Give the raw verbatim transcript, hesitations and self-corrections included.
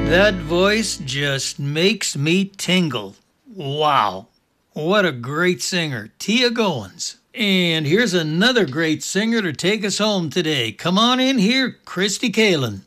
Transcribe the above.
That voice just makes me tingle. Wow. What a great singer, Tia Goins. And here's another great singer to take us home today. Come on in here, Christy Kalen.